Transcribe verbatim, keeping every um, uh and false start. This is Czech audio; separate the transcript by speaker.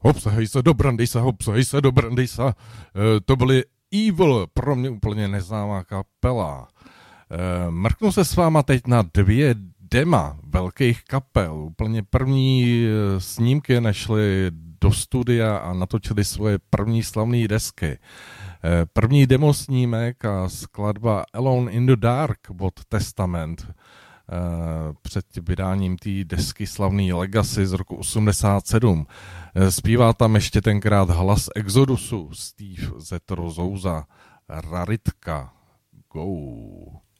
Speaker 1: Hopsa, hej se do Brandýsa, hopsa, hej se do Brandýsa. E, to byly Evil, pro mě úplně neznámá kapela. E, mrknu se s váma teď na dvě dema velkých kapel. Úplně první snímky nešly do studia a natočili svoje první slavné desky. E, první demo snímek a skladba Alone in the Dark od Testament před vydáním té desky slavný Legacy z roku osmdesát sedm. Zpívá tam ještě tenkrát hlas Exodusu Steve Zetro Souza. Raritka. Go.